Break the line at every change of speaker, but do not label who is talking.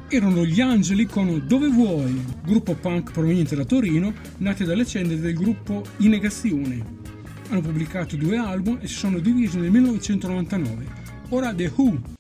Erano gli Angeli con Dove vuoi, gruppo punk proveniente da Torino, nati dalle ceneri del gruppo I Negazione. Hanno pubblicato 2 album e si sono divisi nel 1999. Ora The Who.